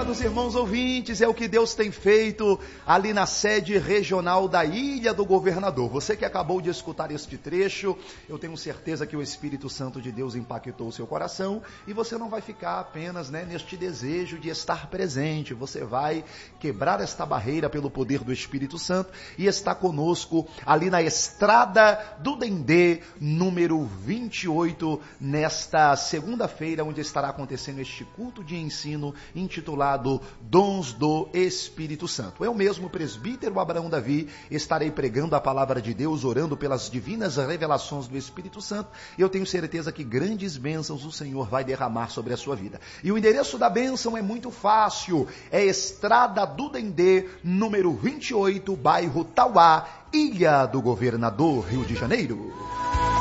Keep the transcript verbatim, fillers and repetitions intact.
Amados irmãos ouvintes, é o que Deus tem feito ali na sede regional da Ilha do Governador. Você que acabou de escutar este trecho, eu tenho certeza que o Espírito Santo de Deus impactou o seu coração e você não vai ficar apenas, né, neste desejo de estar presente. Você vai quebrar esta barreira pelo poder do Espírito Santo e está conosco ali na Estrada do Dendê, número vinte e oito, nesta segunda-feira, onde estará acontecendo este culto de ensino intitulado Dons do Espírito Santo. Eu mesmo, presbítero Abraão Davi, estarei pregando a palavra de Deus, orando pelas divinas revelações do Espírito Santo, e eu tenho certeza que grandes bênçãos o Senhor vai derramar sobre a sua vida. E o endereço da bênção é muito fácil, é Estrada do Dendê, número vinte e oito, bairro Tauá, Ilha do Governador, Rio de Janeiro.